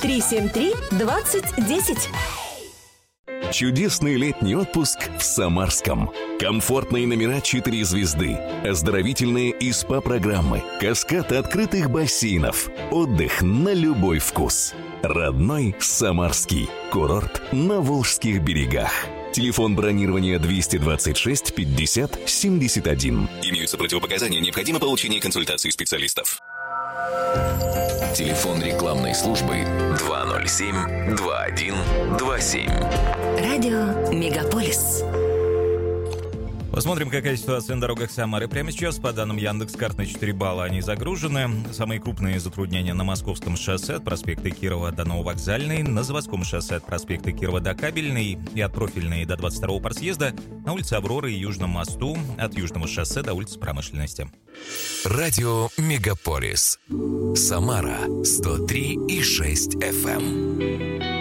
373-2010. Чудесный летний отпуск в Самарском. Комфортные номера 4 звезды, оздоровительные и СПА-программы, каскад открытых бассейнов, отдых на любой вкус. Родной Самарский. Курорт на Волжских берегах. Телефон бронирования 226 50 71. Имеются противопоказания, необходимо получение консультации специалистов. Телефон рекламной службы 207-2127. Радио Мегаполис. Посмотрим, какая ситуация на дорогах Самары прямо сейчас. По данным Яндекс.Карт, на 4 балла они загружены. Самые крупные затруднения на Московском шоссе от проспекта Кирова до Нововокзальной, на Заводском шоссе от проспекта Кирова до Кабельной и от Профильной до 22-го партсъезда, на улице Авроры и Южном мосту, от Южного шоссе до улицы Промышленности. Радио Мегаполис. Самара 103,6 FM.